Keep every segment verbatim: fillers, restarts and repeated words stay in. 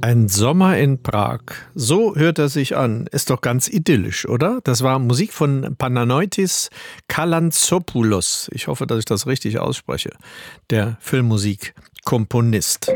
Ein Sommer in Prag. So hört er sich an. Ist doch ganz idyllisch, oder? Das war Musik von Panagiotis Kalantzopoulos. Ich hoffe, dass ich das richtig ausspreche. Der Filmmusikkomponist.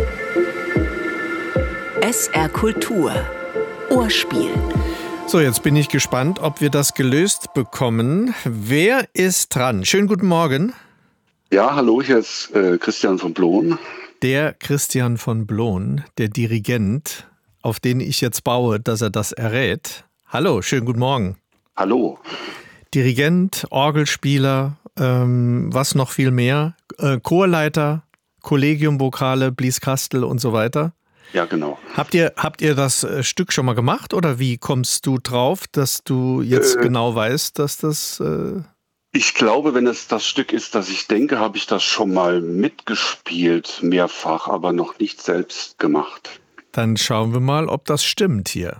S R Kultur. Ohrspiel. So, jetzt bin ich gespannt, ob wir das gelöst bekommen. Wer ist dran? Schönen guten Morgen. Ja, hallo, hier ist äh, Christian von Bloen. Der Christian von Bloen, der Dirigent, auf den ich jetzt baue, dass er das errät. Hallo, schönen guten Morgen. Hallo. Dirigent, Orgelspieler, ähm, was noch viel mehr, äh, Chorleiter, Collegium Vocale, Blieskastel und so weiter. Ja, genau. Habt ihr, habt ihr das äh, Stück schon mal gemacht oder wie kommst du drauf, dass du jetzt äh, genau weißt, dass das... Äh Ich glaube, wenn es das Stück ist, das ich denke, habe ich das schon mal mitgespielt, mehrfach, aber noch nicht selbst gemacht. Dann schauen wir mal, ob das stimmt hier.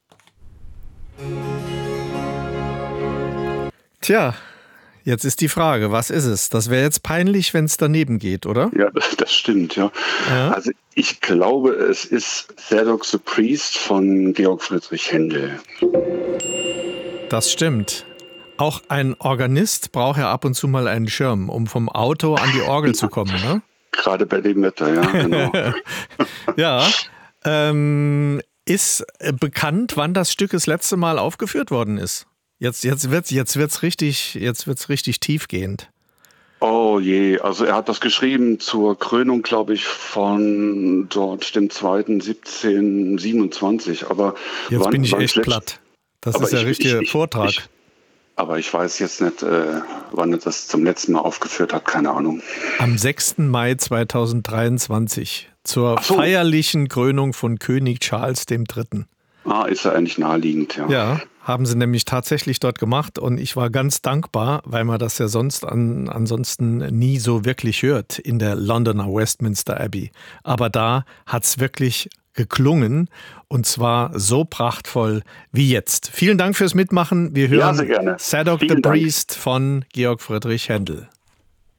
Tja, jetzt ist die Frage, was ist es? Das wäre jetzt peinlich, wenn es daneben geht, oder? Ja, das stimmt, ja. ja. Also ich glaube, es ist Zadok the Priest von Georg Friedrich Händel. Das stimmt. Auch ein Organist braucht ja ab und zu mal einen Schirm, um vom Auto an die Orgel zu kommen, ne? Gerade bei dem Wetter, ja, genau. ja, ähm, ist bekannt, wann das Stück das letzte Mal aufgeführt worden ist? Jetzt, jetzt wird's, jetzt wird's richtig, jetzt wird's richtig tiefgehend. Oh je, also er hat das geschrieben zur Krönung, glaube ich, von George dem Zweiten siebzehnhundertsiebenundzwanzig. Aber jetzt wann, bin ich wann echt platt. Das ist der ich, richtige ich, ich, Vortrag. Ich, Aber ich weiß jetzt nicht, äh, wann er das zum letzten Mal aufgeführt hat, keine Ahnung. Am sechsten Mai zweitausenddreiundzwanzig zur so. feierlichen Krönung von König Charles der Dritte. Ah, ist ja eigentlich naheliegend, ja. Ja, haben sie nämlich tatsächlich dort gemacht und ich war ganz dankbar, weil man das ja sonst an, ansonsten nie so wirklich hört in der Londoner Westminster Abbey. Aber da hat's wirklich geklungen und zwar so prachtvoll wie jetzt. Vielen Dank fürs Mitmachen. Wir hören ja, sehr gerne. Zadok the Priest von Georg Friedrich Händel.